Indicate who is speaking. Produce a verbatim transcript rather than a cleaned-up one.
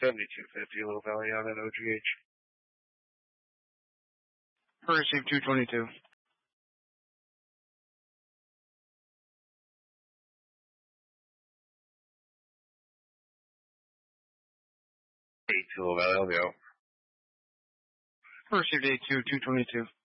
Speaker 1: seventy-two fifty, Little Valley on at O G H.
Speaker 2: Receive two twenty-two.
Speaker 1: eight two, Little Valley, I'll go.
Speaker 2: Received eight two, two twenty-two.